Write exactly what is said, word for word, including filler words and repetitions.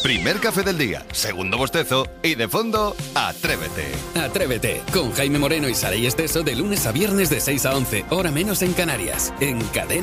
Primer café del día, segundo bostezo y de fondo, Atrévete. Atrévete, con Jaime Moreno y Saray Esteso de lunes a viernes de seis a once, hora menos en Canarias, en Cadena.